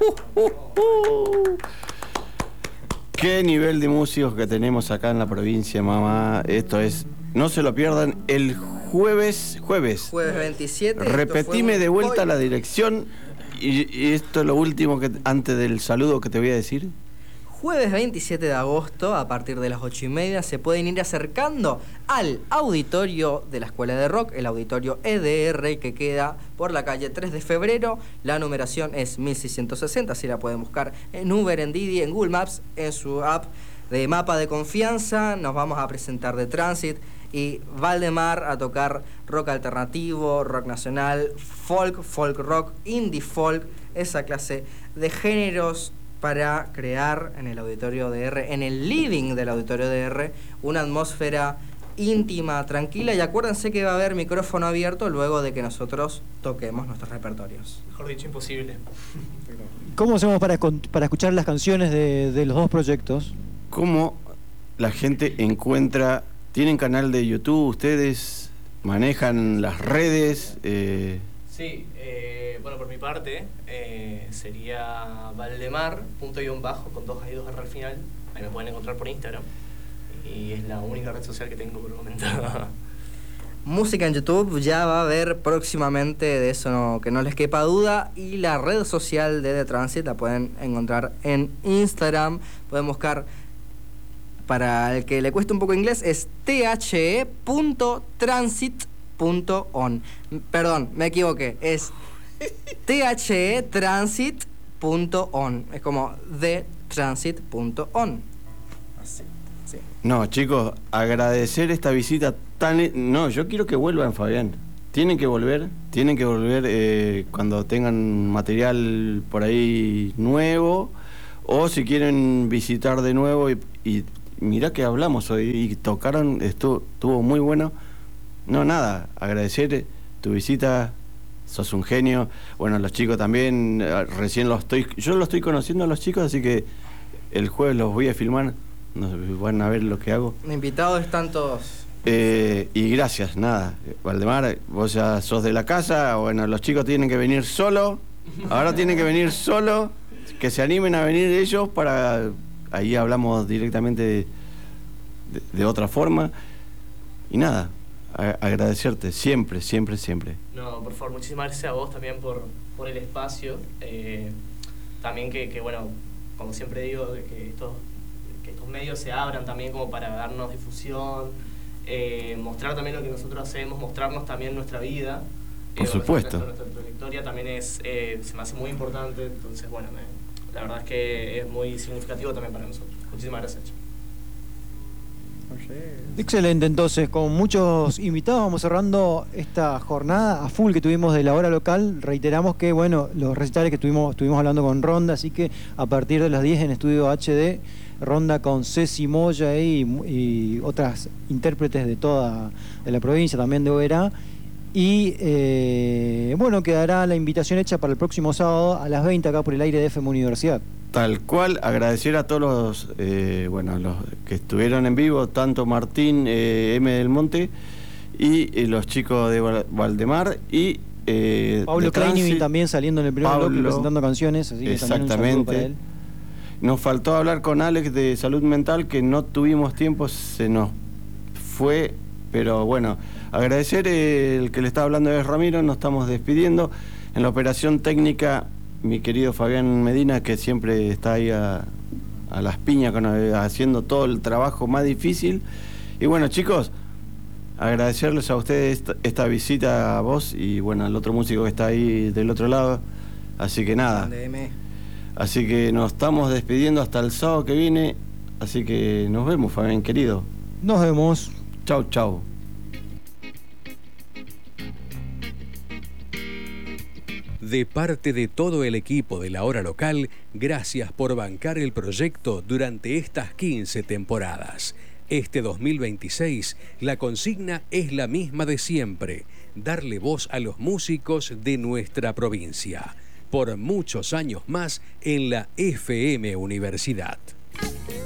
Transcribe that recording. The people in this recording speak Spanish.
Qué nivel de músicos que tenemos acá en la provincia, mamá. Esto es, no se lo pierdan, el jueves 27. Repetime de vuelta la dirección y esto es lo último que antes del saludo que te voy a decir. Jueves 27 de agosto, a partir de las 8:30, se pueden ir acercando al auditorio de la Escuela de Rock, el auditorio EDR, que queda por la calle 3 de febrero. La numeración es 1660, así la pueden buscar en Uber, en Didi, en Google Maps, en su app de mapa de confianza. Nos vamos a presentar The Transit y Valdemar a tocar rock alternativo, rock nacional, folk, folk rock, indie folk, esa clase de géneros, para crear en el auditorio DR, en el living del auditorio DR, una atmósfera íntima, tranquila, y acuérdense que va a haber micrófono abierto luego de que nosotros toquemos nuestros repertorios. Mejor dicho, imposible. ¿Cómo hacemos para escuchar las canciones de los dos proyectos? ¿Cómo la gente encuentra? ¿Tienen canal de YouTube? ¿Ustedes manejan las redes? Sí, bueno, por mi parte, sería Valdemar, _, con 2 R al final. Ahí me pueden encontrar por Instagram. Y es la única red social que tengo por el momento. Música en YouTube ya va a haber próximamente, de eso no, que no les quepa duda. Y la red social de The Transit la pueden encontrar en Instagram. Pueden buscar, para el que le cueste un poco inglés, es the.transit.on. Perdón, me equivoqué. Es the.transit.on. Es como thetransit.on. Así, sí. No, chicos, agradecer esta visita tan... No, yo quiero que vuelvan, Fabián. Tienen que volver cuando tengan material por ahí nuevo, o si quieren visitar de nuevo y mirá que hablamos hoy y tocaron, estuvo muy bueno. No, nada, agradecer tu visita, sos un genio. Bueno, los chicos también, recién yo los estoy conociendo a los chicos, así que el jueves los voy a filmar, van a ver lo que hago. Invitados están todos. Y gracias, nada, Valdemar, vos ya sos de la casa. Bueno, los chicos tienen que venir solo, ahora tienen que venir solo, que se animen a venir ellos, para ahí hablamos directamente de otra forma. Y nada, agradecerte siempre. No, por favor, muchísimas gracias a vos también por el espacio. También que bueno, como siempre digo, que estos medios se abran también como para darnos difusión, mostrar también lo que nosotros hacemos, mostrarnos también nuestra vida. Por supuesto. Nuestra trayectoria también se me hace muy importante, entonces bueno, la verdad es que es muy significativo también para nosotros. Muchísimas gracias. Excelente, entonces, con muchos invitados vamos cerrando esta jornada a full que tuvimos de la hora local. Reiteramos que, bueno, los recitales que estuvimos hablando con Ronda, así que a partir de las 10 en Estudio HD, Ronda con Ceci Moya y otras intérpretes de la provincia, también de Oberá. Y bueno, quedará la invitación hecha para el próximo sábado a las 20 acá por el aire de FM Universidad. Tal cual, agradecer a todos los que estuvieron en vivo, tanto Martín M. del Monte y los chicos de Valdemar y Pablo Kleinivin también saliendo en el primer bloque presentando canciones, así que también un saludo para él. Nos faltó hablar con Alex de Salud Mental, que no tuvimos tiempo, se nos fue, pero bueno, agradecer. El que le estaba hablando es Ramiro, nos estamos despidiendo. En la operación técnica, mi querido Fabián Medina, que siempre está ahí a las piñas haciendo todo el trabajo más difícil. Y bueno, chicos, agradecerles a ustedes esta visita, a vos y bueno, al otro músico que está ahí del otro lado. Así que nada, así que nos estamos despidiendo hasta el sábado que viene. Así que nos vemos, Fabián querido. Nos vemos. Chau. De parte de todo el equipo de La Hora Local, gracias por bancar el proyecto durante estas 15 temporadas. Este 2026, la consigna es la misma de siempre: darle voz a los músicos de nuestra provincia. Por muchos años más en la FM Universidad.